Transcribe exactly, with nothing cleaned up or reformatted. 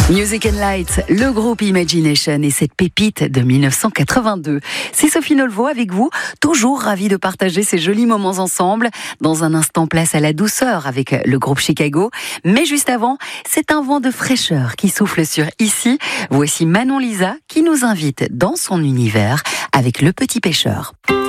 Music and Lights, le groupe Imagination et cette pépite de mille neuf cent quatre-vingt-deux. C'est Sophie Nolvo avec vous, toujours ravie de partager ces jolis moments ensemble. Dans un instant, place à la douceur avec le groupe Chicago. Mais juste avant, c'est un vent de fraîcheur qui souffle sur Ici. Voici Manon Lisa qui nous invite dans son univers avec Le Petit Pêcheur.